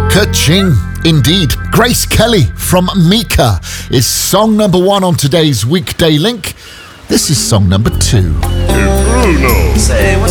Ka-ching. Indeed. Grace Kelly from Mika is song number 1 on today's Weekday Link. This is song number 2. Bruno. Say